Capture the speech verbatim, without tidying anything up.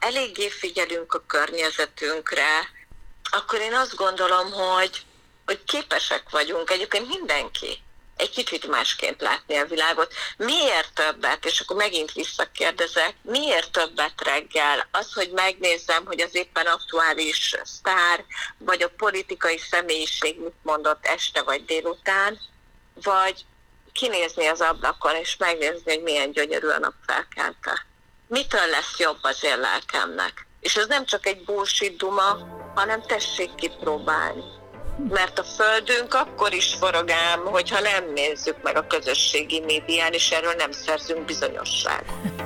eléggé figyelünk a környezetünkre, akkor én azt gondolom, hogy, hogy képesek vagyunk, egyébként mindenki, egy kicsit másként látni a világot. Miért többet, és akkor megint visszakérdezek, miért többet reggel? Az, hogy megnézzem, hogy az éppen aktuális sztár, vagy a politikai személyiség mit mondott este vagy délután, vagy kinézni az ablakon, és megnézni, hogy milyen gyönyörű a nap felkelte. Mitől lesz jobb az én lelkemnek? És ez nem csak egy bullshit duma, hanem tessék kipróbálni. Mert a földünk akkor is forog ám, hogyha nem nézzük meg a közösségi médián, és erről nem szerzünk bizonyosságot.